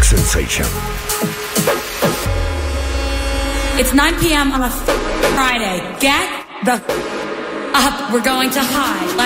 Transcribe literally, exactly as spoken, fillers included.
sensation. It's nine p.m. on a Friday. Get the up. We're going to high.